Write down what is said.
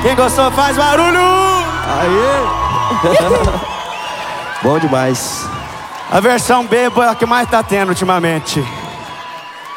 Quem gostou faz barulho! Aê! Bom demais. A versão bêbada é a que mais tá tendo ultimamente.